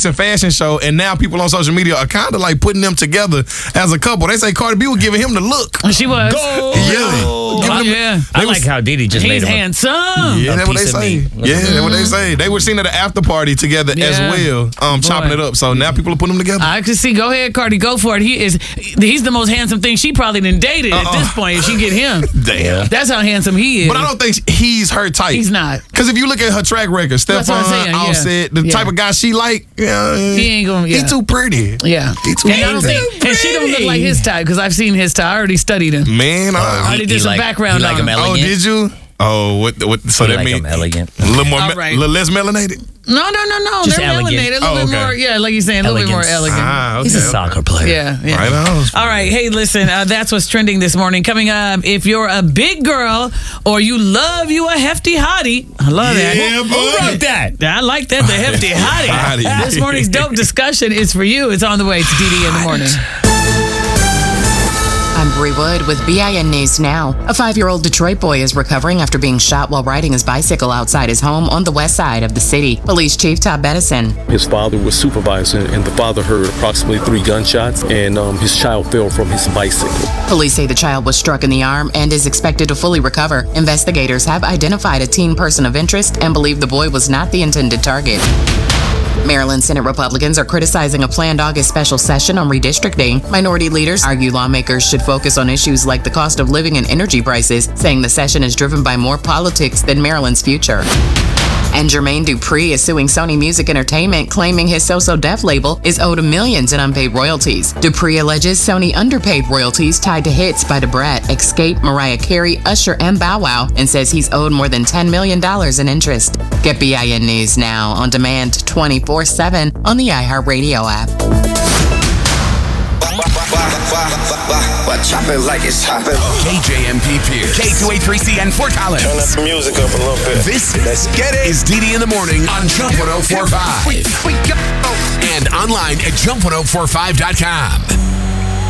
recent fashion show, and now people on social media are kind of like putting them together as a couple. They say Cardi B was giving him the look. She was. Yeah. I like how Didi just made He's him handsome. Yeah, that's what they say. Yeah, that's what they say. They were seen at the after party together as well, chopping it up. So now people are putting them together. I can see. Go ahead, Cardi. Go for it. He's the most handsome thing she probably done dated at this point. If she get him, damn, that's how handsome he is. But I don't think he's her type. He's not. Because if you look at her track record, Stephon, Offset, the type of guy she like, he ain't gonna. He too pretty. Yeah, he too pretty. And she don't look like his type because I've seen his type. I already studied him. Man, I already did some background on him. Oh, did you? Oh, what? So that means elegant, a little more, little less melanated. No. Just They're elegant. melanated. A little bit more. Yeah, like you're saying, a little bit more elegant. He's a soccer player. Yeah. Right on. All right. Hey, listen. That's what's trending this morning. Coming up, if you're a big girl or you love you a hefty hottie, I love that. Yeah, Who wrote that? I like that. The hefty hottie. This morning's dope discussion is for you. It's on the way. It's DD in the morning. I'm Bree Wood with BIN News Now. A 5-year-old Detroit boy is recovering after being shot while riding his bicycle outside his home on the west side of the city. Police Chief Todd Bettison. His father was supervising, and the father heard approximately 3 gunshots, and his child fell from his bicycle. Police say the child was struck in the arm and is expected to fully recover. Investigators have identified a teen person of interest and believe the boy was not the intended target. Maryland Senate Republicans are criticizing a planned August special session on redistricting. Minority leaders argue lawmakers should focus on issues like the cost of living and energy prices, saying the session is driven by more politics than Maryland's future. And Jermaine Dupri is suing Sony Music Entertainment, claiming his So So Def label is owed millions in unpaid royalties. Dupri alleges Sony underpaid royalties tied to hits by Da Brat, Xscape, Mariah Carey, Usher, and Bow Wow, and says he's owed more than $10 million in interest. Get BIN News now on demand 24/7 on the iHeartRadio app. Chop it like it's hot. KJMP Pierce, K283CN Fort Collins. Turn that music up a little bit. Let's get it. Is DD in the morning on Jump 104.5. And online at jump1045.com.